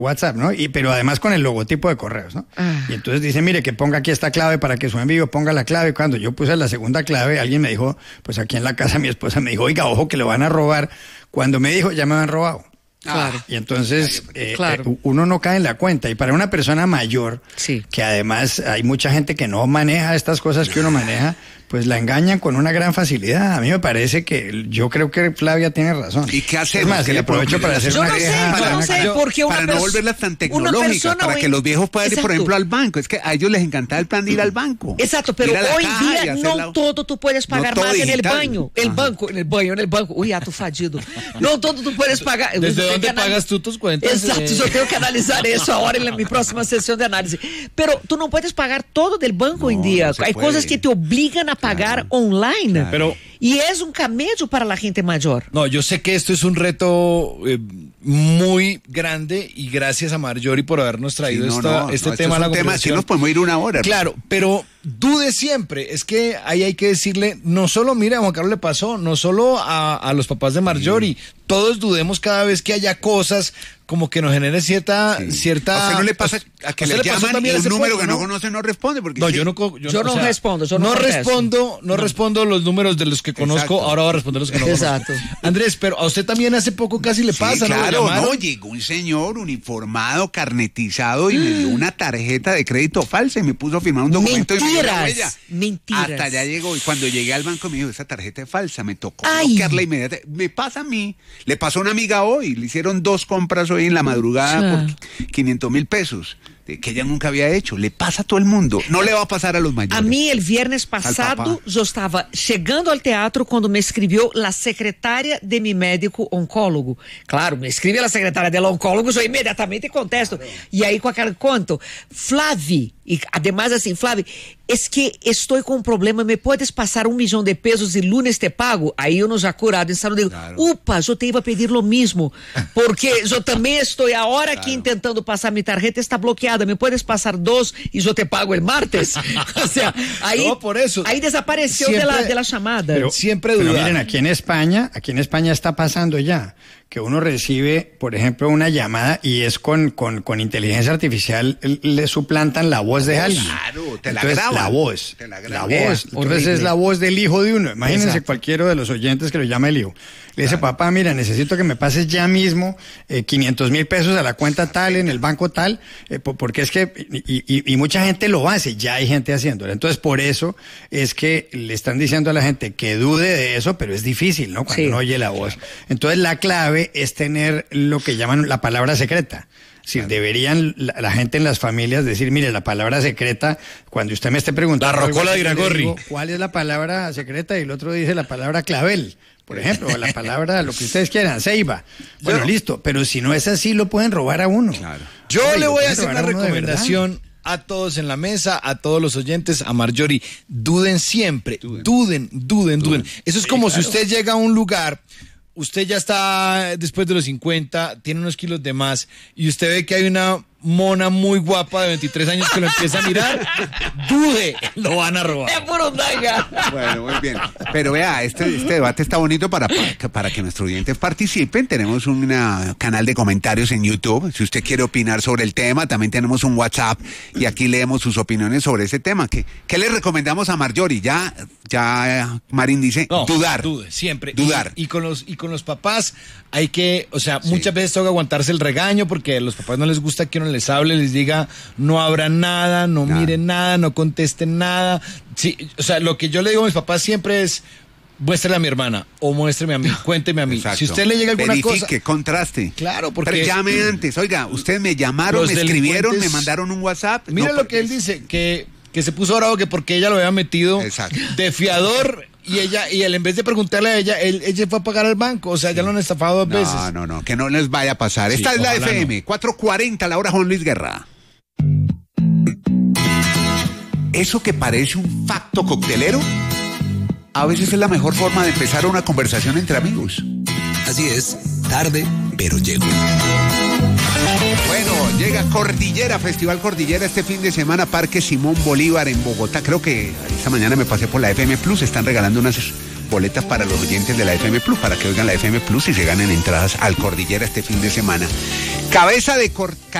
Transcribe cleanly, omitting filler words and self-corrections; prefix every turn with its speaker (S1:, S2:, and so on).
S1: WhatsApp, ¿no? Pero además con el logotipo de Correos, ¿no? Y entonces dice, mire, que ponga aquí esta clave para que su envío, ponga la clave. Cuando yo puse la segunda clave, alguien me dijo, pues aquí en la casa mi esposa me dijo, oiga, ojo que lo van a robar. Cuando me dijo, ya me han robado.
S2: Claro.
S1: Y entonces uno no cae en la cuenta. Y para una persona mayor, que además hay mucha gente que no maneja estas cosas que uno maneja, pues la engañan con una gran facilidad. A mí me parece que yo creo que Flavia tiene razón.
S3: ¿Y qué hacemos?
S1: Es más, que le aprovecho para hacer una queja.
S2: Yo no sé, porque
S3: para no volverlas tan tecnológicas, para que los viejos puedan ir, por ejemplo, al banco. Es que a ellos les encanta el plan de ir al banco.
S2: Exacto, pero hoy día no todo tú puedes pagar más en el baño. En el banco. Uy, ato fadido. No todo tú puedes pagar.
S4: ¿Desde dónde pagas tú tus cuentas?
S2: Exacto, yo tengo que analizar eso ahora en mi próxima sesión de análisis. Pero tú no puedes pagar todo del banco hoy en día. Hay cosas que te obligan a pagar online.
S4: Pero,
S2: y es un camello para la gente mayor.
S4: No, yo sé que esto es un reto muy grande y gracias a Marjorie por habernos traído este tema a la conversación.
S3: Sí nos podemos ir una hora.
S4: Claro, pero dude siempre. Es que ahí hay que decirle, no solo, mira, a Juan Carlos le pasó, no solo a los papás de Marjorie, todos dudemos cada vez que haya cosas como que nos genere cierta...
S3: ¿A usted no le pasa a que le llaman y un número que no conoce no responde? Porque
S4: no, yo no respondo. No respondo los números de los que conozco. Exacto. Ahora voy a responder los que no conozco. Andrés, pero a usted también hace poco casi le pasa,
S3: claro, ¿no? Llegó un señor uniformado, carnetizado y me dio una tarjeta de crédito falsa y me puso a firmar un documento y me dio la huella.
S2: Mentiras.
S3: Hasta allá llegó y cuando llegué al banco me dijo, esa tarjeta es falsa, me tocó bloquearla inmediatamente. Me pasa a mí, le pasó a una amiga hoy, le hicieron 2 compras hoy en la madrugada por 500,000 pesos. Que ella nunca había hecho. Le pasa a todo el mundo. No le va a pasar a los mayores.
S2: A mí el viernes pasado yo estaba llegando al teatro cuando me escribió la secretaria de mi médico oncólogo. Claro, me escribe la secretaria del oncólogo, yo inmediatamente contesto. Y ahí con aquel conto, Flavi, y además así, Flavi, es que estoy con un problema, ¿me puedes pasar 1 millón de pesos y lunes te pago? Ahí yo no ya curado, en digo, upa, yo te iba a pedir lo mismo, porque yo también estoy ahora aquí intentando pasar mi tarjeta, está bloqueada, ¿me puedes pasar 2 y yo te pago el martes? O sea, ahí,
S4: no, por eso.
S2: Ahí desapareció siempre, de la llamada.
S1: Pero,
S4: siempre duda.
S1: Pero miren, aquí en España está pasando ya que uno recibe, por ejemplo, una llamada y es con inteligencia artificial, le suplantan la voz de alguien.
S3: Claro, te la
S1: Entonces,
S3: graban.
S1: La voz. Entonces es la voz del hijo de uno. Imagínense cualquiera de los oyentes que lo llama el hijo. Le dice, papá, mira, necesito que me pases ya mismo 500,000 pesos a la cuenta tal, en el banco tal, porque es que, y mucha gente lo hace, ya hay gente haciéndolo. Entonces, por eso es que le están diciendo a la gente que dude de eso, pero es difícil, ¿no? Cuando uno oye la voz. Entonces, la clave es tener lo que llaman la palabra secreta. Si deberían la gente en las familias decir, mire, la palabra secreta, cuando usted me esté preguntando...
S4: La rocola de Iragorri.
S1: ¿Cuál es la palabra secreta? Y el otro dice la palabra clavel, por ejemplo, o la palabra, lo que ustedes quieran, ceiba. Bueno, listo, pero si no es así, lo pueden robar a uno.
S3: Claro.
S4: Yo le voy a hacer una recomendación a todos en la mesa, a todos los oyentes, a Marjorie. Duden siempre, duden. Eso es como si usted llega a un lugar... Usted ya está después de los 50, tiene unos kilos de más y usted ve que hay una mona muy guapa de 23 años que lo empieza a mirar, dude, lo van a robar.
S2: Es puro daga.
S3: Bueno, muy bien. Pero vea, este debate está bonito para que nuestros oyentes participen. Tenemos un canal de comentarios en YouTube. Si usted quiere opinar sobre el tema, también tenemos un WhatsApp y aquí leemos sus opiniones sobre ese tema. ¿Qué le recomendamos a Marjorie? Ya Marín dice, dudar.
S4: Dude, siempre.
S3: Dudar.
S4: Y con los papás hay que, muchas veces toca aguantarse el regaño porque a los papás no les gusta que uno les hable, les diga, no abran nada, no miren nada, no contesten nada. Sí, lo que yo le digo a mis papás siempre es, muéstrele a mi hermana o muéstreme a mí, cuénteme a mí.
S3: Exacto.
S4: Si usted le llega alguna cosa...
S3: Verifique, contraste.
S4: Claro, porque...
S3: Pero llame antes. Oiga, ustedes me llamaron, me escribieron, me mandaron un WhatsApp.
S4: Mira lo que él dice, que se puso bravo que porque ella lo había metido de fiador... Y él en vez de preguntarle a ella, ella fue a pagar al banco, ya lo han estafado 2 veces.
S3: No, que no les vaya a pasar. Esta es la FM, 4:40, la hora Juan Luis Guerra. Eso que parece un facto coctelero, a veces es la mejor forma de empezar una conversación entre amigos.
S5: Así es, tarde, pero llego.
S3: Bueno, llega Cordillera, Festival Cordillera este fin de semana, Parque Simón Bolívar en Bogotá. Creo que esta mañana me pasé por la FM Plus, están regalando boletas para los oyentes de la FM Plus, para que oigan la FM Plus y se ganen entradas al Cordillera este fin de semana. Cabeza de